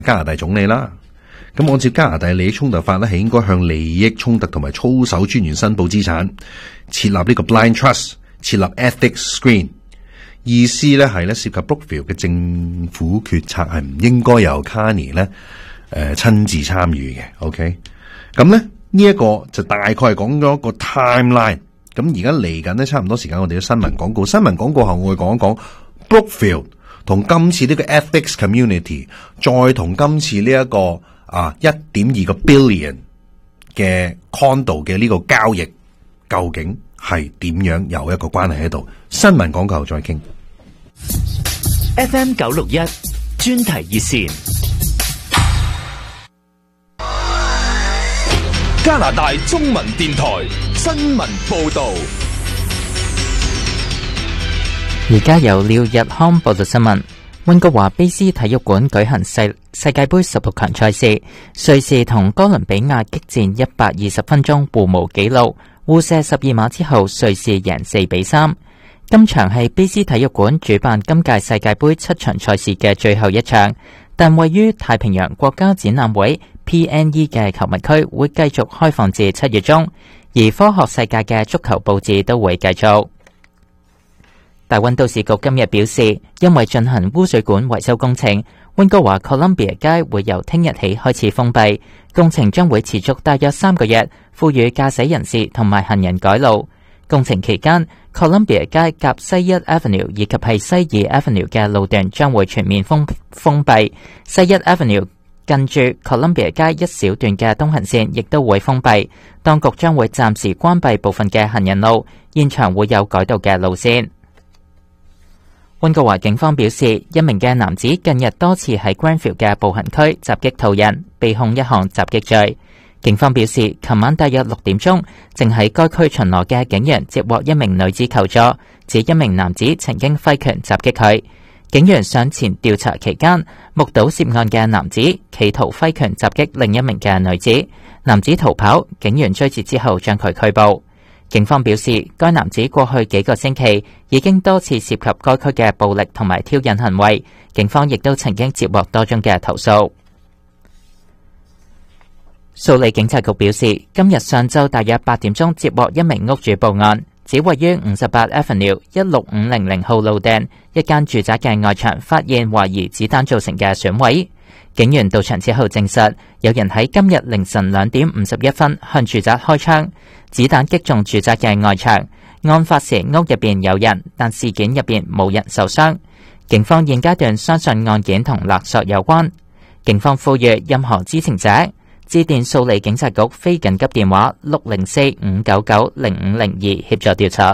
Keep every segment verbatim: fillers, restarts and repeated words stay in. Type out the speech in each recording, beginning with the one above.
加拿大總理啦。咁按照加拿大利益衝突法咧，係應該向利益衝突同埋操守專員申報資產，設立呢個 blind trust， 設立 ethics screen。意思咧係咧涉及 Brookfield 嘅政府決策係唔應該由 Carney 咧誒親自參與嘅。OK， 咁咧呢一個就大概係講咗一個 timeline。咁而家嚟緊咧差唔多時間，我哋嘅新聞廣告，新聞廣告後我會講一講 Brookfield 同今次呢個 ethics community， 再同今次呢、這、一個啊一點二個 billion 嘅 condo 嘅呢個交易，究竟係點樣有一個關係喺度？新聞廣告後再傾。 F M 九六一專題熱線， 加拿大中文電台新聞報道。 而家由廖日康報道新聞。溫哥華卑斯體育館舉行世世界盃十六強賽事，瑞士同哥倫比亞激戰一百二十分鐘，互無紀錄，互射十二碼之後，瑞士贏四比三。今場係卑斯體育館主辦今屆世界盃七場賽事嘅最後一場，但位於太平洋國家展覽會 P N E 嘅球迷區會繼續開放至七月中，而科學世界嘅足球佈置都會繼續。大溫都市局今日表示，因為進行污水管維修工程，溫哥華 Columbia 街會由聽日起開始封閉，工程將會持續大約三個月，賦予駕駛人士同埋行人改路。工程期間 Columbia 街夾西一 Avenue 以及係西二 Avenue 嘅路段將會全面封封閉，西一 Avenue 近住 Columbia 街一小段嘅東行線亦都會封閉，當局將會暫時關閉部分嘅行人路，現場會有改道嘅路線。溫哥華警方表示，一名嘅男子近日多次喺 Granville 嘅步行區襲擊途人，被控一項襲擊罪。警方表示，琴晚大約六點鐘，正喺該區巡邏嘅警員接獲一名女子求助，指一名男子曾經揮拳襲擊佢。警員上前調查期間，目睹涉案嘅男子企圖揮拳襲擊另一名嘅女子，男子逃跑，警員追截之後將佢拘捕。警方表示，該男子過去幾個星期已經多次涉及該區嘅暴力同埋挑釁行為，警方亦都曾經接獲多宗嘅投訴。蘇里警察局表示，今日上晝大約八點鐘接獲一名屋主報案，指位於五十八 Avenue 一六五零零號路段一間住宅嘅外牆發現懷疑子彈造成嘅損毀。警員到場之後證實，有人喺今日凌晨兩點五十一分向住宅開槍，子彈擊中住宅嘅外牆。案發時屋入邊有人，但事件入邊冇人受傷。警方現階段相信案件同勒索有關。警方呼籲任何知情者致電蘇里警察局非緊急電話六零四五九九零五零二協助調查。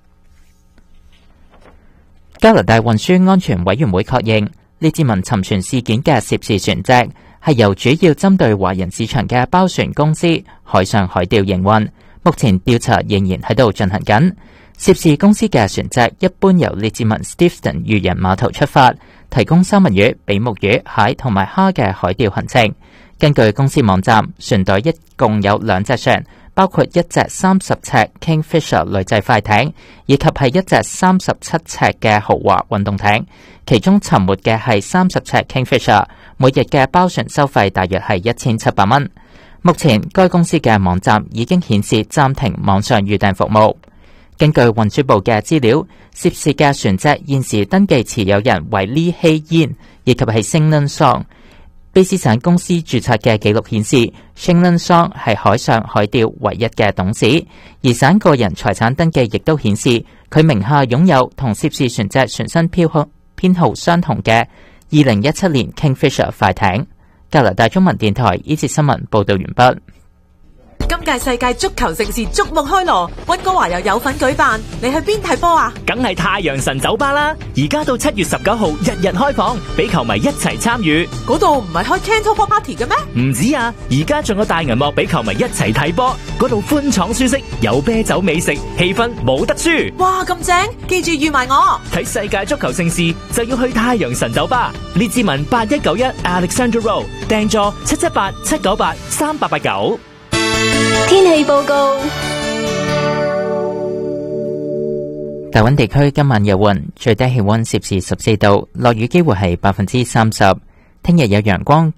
加拿大運輸安全委員會確認，列治文沉船事件嘅涉事船隻係由主要針對華人市場嘅包船公司海上海調營運，目前調查仍然喺度進行緊。涉事公司嘅船隻一般由列治文 Steveston 漁人碼頭出發，提供三文魚、比目魚、蟹同埋蝦嘅海釣行程。根據公司網站，船隊一共有兩隻船，包括一隻三十尺 Kingfisher 女仔快艇，以及係一隻三十七尺嘅豪華運動艇。其中沉沒嘅係三十尺 Kingfisher， 每日嘅包船收費大約係一千七百蚊。目前該公司嘅網站已經顯示暫停網上預訂服務。根據運輸部嘅資料，涉事嘅船隻現時登記持有人為 Lee Hei Yin 以及係 Shingnan Song。卑斯省公司註冊嘅記錄顯示 Shingnan Song 係海上海釣唯一嘅董事，而省個人財產登記亦都顯示佢名下擁有同涉事船隻船身編號編號相同嘅二零一七年 Kingfisher 快艇。加拿大中文電台呢節新聞報道完畢。 今屆世界足球盛事矚目開鑼，溫哥華又有份舉辦，你去邊睇波啊？ 梗係太陽神酒吧啦！而家到七月十九號日日開放，俾球迷一齊參與。 嗰度唔係開 Candlepop Party 嘅咩？ 唔止啊！而家仲有大銀幕俾球迷一齊睇波，嗰度寬敞舒適，有啤酒美食，氣氛冇得輸。 哇，咁正！記住預埋我。 睇世界足球盛事就要去太陽神酒吧，列治文八一九一 Alexandra Road， 訂座七七八七九八三八八九。 天氣報告： 大溫地區今晚有雲，最低氣溫攝氏十四度，落雨機會係百分之三十。聽日有陽光。